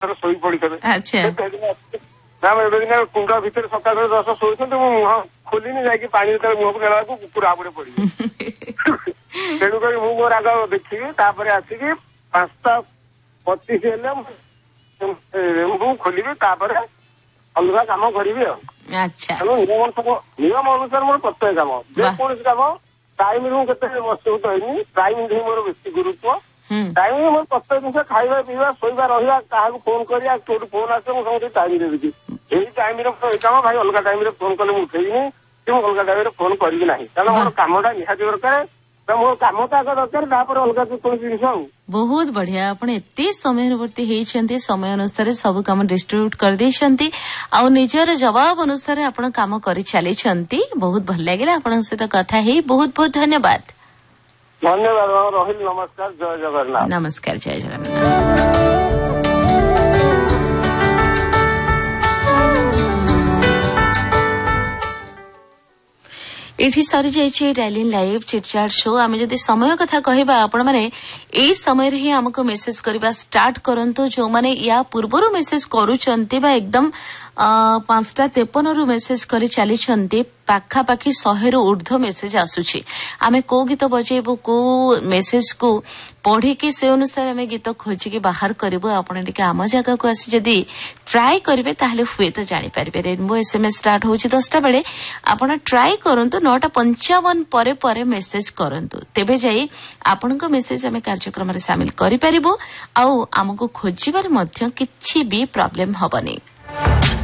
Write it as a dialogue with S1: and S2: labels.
S1: ଶୋଇ ପଡିଥିବେ
S2: ଆଚ୍ଛା
S1: ନା ଏବେ କୁଣ୍ଡ ଭିତରେ ସକାଳ 10 ଶୋଇଛନ୍ତି ମୁଁ ମୁହଁ ଖୋଲିନି ଯାଇକି ପାଣି ଯେତେବେଳେ ମୁହଁକୁ ନେଲା ବେଳକୁ କୁକୁର ଆଉରେ ପଡିବେ ତେଣୁକରି ମୁଁ ମୋର ଆଗ ଦେଖିବି ତାପରେ ଆସିକି 5:25 ହେଲେ ମୁଁ ଖୋଲିବି ତାପରେ ଅଲଗା କାମ କରିବି ଆଉ।
S2: ଆଚ୍ଛା
S1: ତେଣୁ ନିୟମ ଅନୁସାରେ ମୋର ପ୍ରତ୍ୟେକ କାମ ଯେକୌଣସି କାମ ଟାଇମ ରୁ କେତେ ବସ୍ତୁତ ହେଇନି ଟାଇମ ହିଁ ମୋର ବେଶୀ ଗୁରୁତ୍ୱ ଟାଇମ ମୋର ପ୍ରତ୍ୟେକ ଜିନିଷ ଖାଇବା ପିଇବା ଶୋଇବା ରହିବା କାହାକୁ ଫୋନ କରିବା କୋଉଠି ଫୋନ ଆସିବ ମୁଁ ସମସ୍ତେ ଟାଇମ ଦେବି ଏଇ ଟାଇମରେ ଏଇ କାମ ଭାଇ ଅଲଗା ଟାଇମରେ ଫୋନ କଲେ ମୁଁ ଉଠେଇବିନି କି ମୁଁ ଅଲଗା ଟାଇମରେ ଫୋନ କରିବି ନାହିଁ କାରଣ ମୋର କାମଟା ନିହାତି ଦରକାର ମୋ କାମ ତ ଆଗ ଦରକାର ତାପରେ ଅଲଗା କୌଣସି ଜିନିଷ ଆଉ।
S2: ବହୁତ ବଢିଆ ଆପଣ ଏତେ ସମୟାନୁବର୍ତ୍ତୀ ହେଇଛନ୍ତି ସମୟ ଅନୁସାରେ ସବୁ କାମ ଡିଷ୍ଟ୍ରିବ୍ୟୁଟ କରିଦେଇଛନ୍ତି ଆଉ ନିଜର ଜବାବ ଅନୁସାରେ ଆପଣ କାମ କରି ଚାଲିଛନ୍ତି ବହୁତ ଭଲ ଲାଗିଲା ଆପଣଙ୍କ ସହିତ କଥା ହେଇ ବହୁତ ବହୁତ ଧନ୍ୟବାଦ।
S1: ଧନ୍ୟବାଦ ରହିଲି ନମସ୍କାର ଜୟ ଜଗନ୍ନାଥ।
S2: ନମସ୍କାର ଜୟ ଜଗନ୍ନାଥ। एठी सरी जाइए डायलिंग लाइव चिटचाट शो आम जदि समय कथा कहबा आपण माने एई समय रे ही हमको मेसेज करबा स्टार्ट करंतु जो माने या पूर्वरु मेसेज करूचंती बा एकदम 5:53 रु मेसेज करी चली छंती पाखा पाखी 100 रु ऊर्ध्व मेसेज आसुची आमे को गीत बजेबो को मेसेज को पढ़ी कि से अनुसार आमे गीत खोजी के बाहर करबो आपण टिके आम जगह को आसी जदि ट्राई करिवे ताहले हुए तो जानि परिबे रेनबो एसएमएस स्टार्ट होची 10टा बेले आपण ट्राई करंतु 9:55 परे परे मेसेज करंतु तेबे जाई आपनको मेसेज आमे कार्यक्रम रे शामिल करि परिबो आउ हमको खोजिबार मध्य किछि भी प्रॉब्लम हबनी।